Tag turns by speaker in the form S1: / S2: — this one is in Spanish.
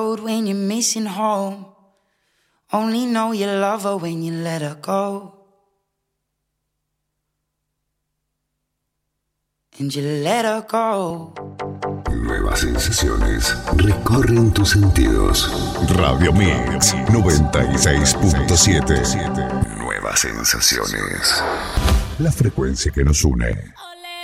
S1: When you're missing home, only know you love her when you let her go. And you let her go.
S2: Nuevas sensaciones recorren tus sentidos. Radio Mix 96.7. Nuevas sensaciones. La frecuencia que nos une.